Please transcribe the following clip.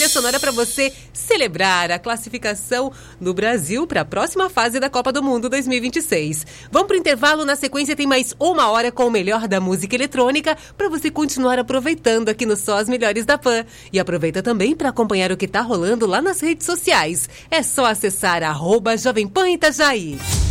sonora para você celebrar a classificação do Brasil para a próxima fase da Copa do Mundo 2026. Vamos pro intervalo, na sequência tem mais 1 hora com o melhor da música eletrônica para você continuar aproveitando aqui no Só as Melhores da Pan. E aproveita também para acompanhar o que tá rolando lá nas redes sociais. É só acessar @Jovem Pan Itajaí.